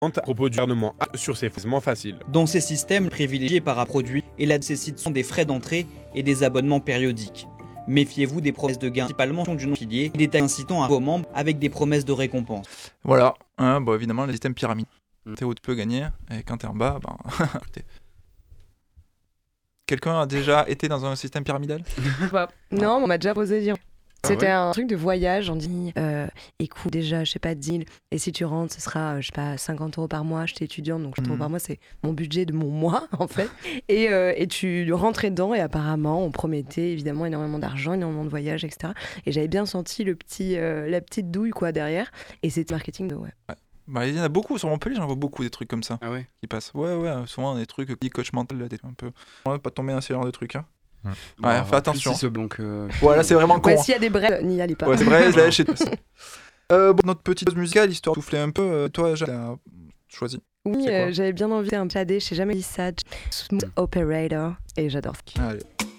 à propos du gouvernement sur ces financements faciles. Dans ces systèmes, privilégiés par un produit et la nécessitation des frais d'entrée et des abonnements périodiques. Méfiez-vous des promesses de gains, principalement du non-pilier, et des taxes incitant à vos membres avec des promesses de récompense. Voilà, bon, évidemment, le système pyramide. T'es haut, tu peux gagner, et quand t'es en bas, Quelqu'un a déjà été dans un système pyramidal ? Non, on m'a déjà posé dire. C'était un truc de voyage, on dit écoute déjà, je sais pas, deal, et si tu rentres, ce sera, je sais pas, 50 € par mois, j'étais étudiante, donc 50 € par mois, c'est mon budget de mon mois, en fait. Et tu rentrais dedans, et apparemment, on promettait évidemment énormément d'argent, énormément de voyages, etc. Et j'avais bien senti la petite douille, quoi, derrière, et c'était marketing de Bah, il y en a beaucoup sur Montpellier, j'en vois beaucoup des trucs comme ça qui passent. Ouais, souvent des trucs qui coach mental, des trucs un peu. On va pas tomber dans ce genre de trucs, hein. Ouais, fais attention. Voilà, c'est vraiment con. S'il y a des braises, n'y allez pas. Ouais, c'est vrai, lèche et tout. Notre petite pause musicale, histoire de souffler un peu. Toi, j'ai choisi. Oui, j'avais bien envie d'un PAD, je sais jamais dit ça. Smooth Operator, et j'adore. Allez.